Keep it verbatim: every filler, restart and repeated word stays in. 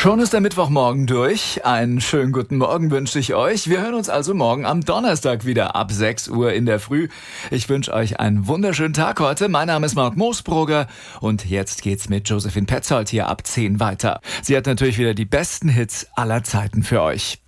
Schon ist der Mittwochmorgen durch. Einen schönen guten Morgen wünsche ich euch. Wir hören uns also morgen am Donnerstag wieder ab sechs Uhr in der Früh. Ich wünsche euch einen wunderschönen Tag heute. Mein Name ist Mark Moosbrugger und jetzt geht's mit Josephine Petzold hier ab zehn weiter. Sie hat natürlich wieder die besten Hits aller Zeiten für euch.